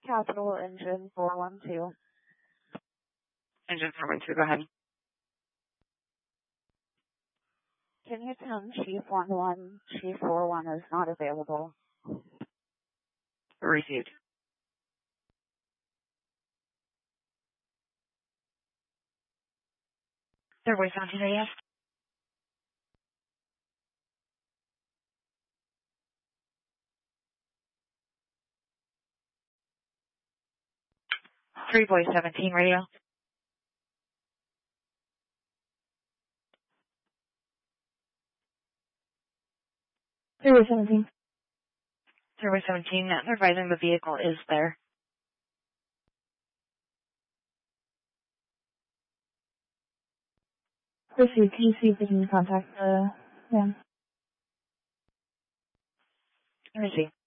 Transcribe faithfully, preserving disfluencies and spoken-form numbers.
Capital Engine four one two. Engine four one two, go ahead. Can you tell Chief one one, Chief four one is not available? Received. Third Voice seventeen radio. Three Voice seventeen radio. Three Voice seventeen. Three Voice seventeen, they're advising the vehicle is there. Received. Can you see if they can contact the van? Let me see.